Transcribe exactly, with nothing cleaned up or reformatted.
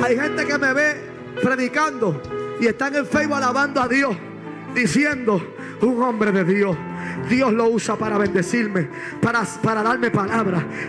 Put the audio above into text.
Hay gente que me ve predicando y están en Facebook alabando a Dios, diciendo: un hombre de Dios, Dios lo usa para bendecirme, para, para darme palabras.